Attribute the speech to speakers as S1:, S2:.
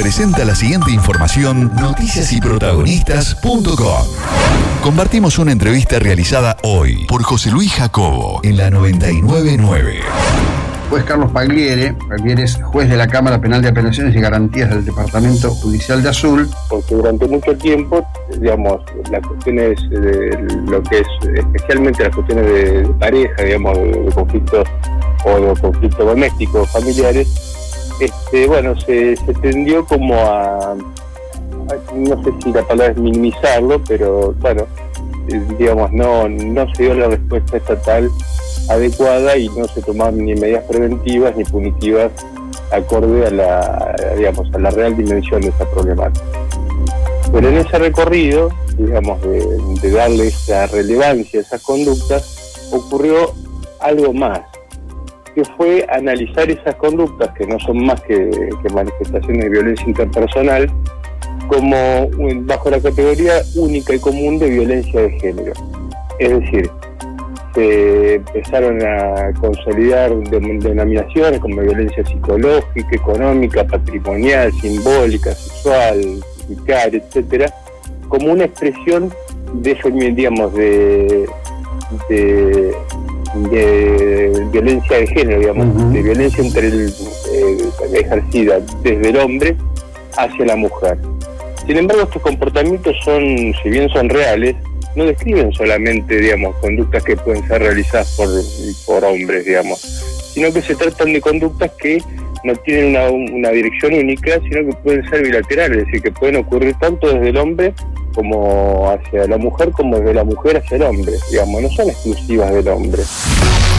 S1: presenta la siguiente información noticiasyprotagonistas.com. Compartimos una entrevista realizada hoy por José Luis Jacobo en la 99.9.
S2: Juez Carlos Pagliere es juez de la Cámara Penal de Apelaciones y Garantías del Departamento Judicial de Azul.
S3: Porque durante mucho tiempo, digamos, las cuestiones de lo que es, especialmente las cuestiones de pareja, digamos, de conflictos o de conflictos domésticos, familiares, se tendió como a, no sé si la palabra es minimizarlo, pero bueno, digamos, no se dio la respuesta estatal adecuada y no se tomaban ni medidas preventivas ni punitivas acorde a la real dimensión de esa problemática. Pero en ese recorrido, digamos, de darle esa relevancia a esas conductas, ocurrió algo más, que fue analizar esas conductas, que no son más que manifestaciones de violencia interpersonal, como bajo la categoría única y común de violencia de género. Es decir, se empezaron a consolidar denominaciones como violencia psicológica, económica, patrimonial, simbólica, sexual, fiscal, etcétera, como una expresión de eso, digamos, de violencia de género, digamos, de violencia ejercida desde el hombre hacia la mujer. Sin embargo, estos comportamientos si bien son reales, no describen solamente, digamos, conductas que pueden ser realizadas por hombres, digamos, sino que se tratan de conductas que no tienen una dirección única, sino que pueden ser bilaterales, es decir, que pueden ocurrir tanto desde el hombre como hacia la mujer, como desde la mujer hacia el hombre, digamos, no son exclusivas del hombre.